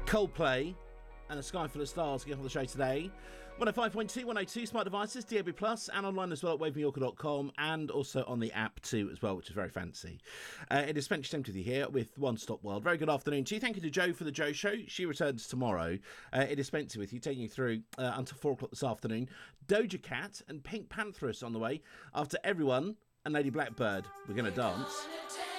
Coldplay and A Sky Full of Stars get on the show today. 105.2, 102 smart devices, DAB+, and online as well at wavemallorca.com, and also on the app too as well, which is very fancy. It is Spencer Stemp with you here with One Stop World. Very good afternoon to you. Thank you to Jo for the Jo Show. She returns tomorrow. It is Spencer with you, taking you through until 4 o'clock this afternoon. Doja Cat and Pink Pantheress on the way. After Everyone and Lady Blackbird, we're going to dance.